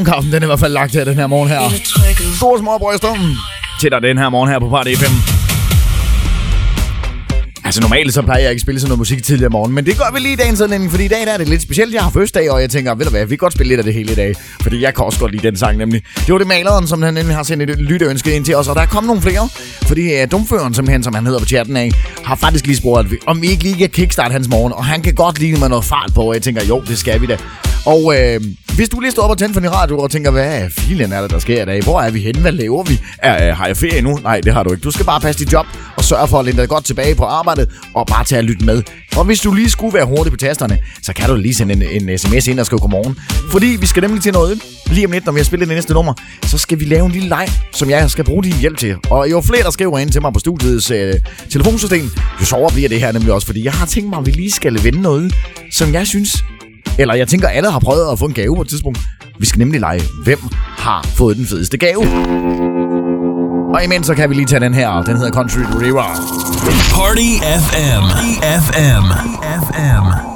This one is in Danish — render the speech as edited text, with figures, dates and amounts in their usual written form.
Kaffen, den er i hvert fald lagt her den her morgen her. Store små bryster til dig den her morgen her på Party FM. Altså normalt så plejer jeg ikke at spille sådan noget musik tidligere om morgenen, men det gør vi lige i dagens anledning, fordi i dag der er det lidt specielt. Jeg har fødselsdag, og jeg tænker, ved du hvad, vi kan godt spille lidt af det hele i dag, fordi jeg kan også godt lide den sang nemlig. Det var det maleren, som han nemlig har sendt et lytteønske ind til os, og der er kommet nogle flere, fordi dumføren simpelthen, som han hedder på chatten af, har faktisk lige spurgt, om vi ikke lige kan kickstarte hans morgen, og han kan godt lide med noget fart på, og jeg tænker, jo, det skal vi da. Og hvis du lige står op og tænder for din radio og tænker, hvad filen er det, der sker i dag? Hvor er vi henne? Hvad laver vi? Har jeg ferie nu? Nej, det har du ikke. Du skal bare passe dit job og sørge for at linde dig godt tilbage på arbejdet og bare tage at lytte med. Og hvis du lige skulle være hurtig på tasterne, så kan du lige sende en sms ind og skrive godmorgen. Fordi vi skal nemlig til noget. Lige om lidt, når vi har spillet det næste nummer, så skal vi lave en lille leg, som jeg skal bruge din hjælp til. Og jo flere, der skriver ind til mig på studiets telefonsystem, jo sjovere bliver det her nemlig også. Fordi jeg har tænkt mig, at vi lige skal vende noget, som jeg synes... Eller jeg tænker, alle har prøvet at få en gave på et tidspunkt. Vi skal nemlig lege, hvem har fået den fedeste gave. Og imens så kan vi lige tage den her. Den hedder Country River. Party FM.